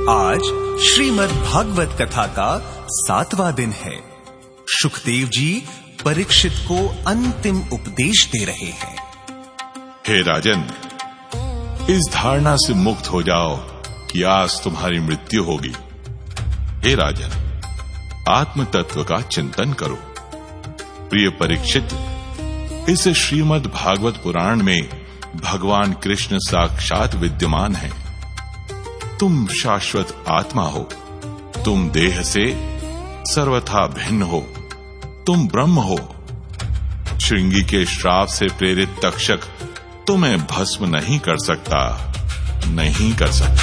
आज श्रीमद् भागवत कथा का 7वां दिन है। सुखदेव जी परीक्षित को अंतिम उपदेश दे रहे हैं। हे राजन, इस धारणा से मुक्त हो जाओ कि आज तुम्हारी मृत्यु होगी। हे राजन, आत्म तत्व का चिंतन करो। प्रिय परीक्षित, इस श्रीमद् भागवत पुराण में भगवान कृष्ण साक्षात विद्यमान है। तुम शाश्वत आत्मा हो। तुम देह से सर्वथा भिन्न हो। तुम ब्रह्म हो। श्रृंगी के श्राप से प्रेरित तक्षक तुम्हें भस्म नहीं कर सकता।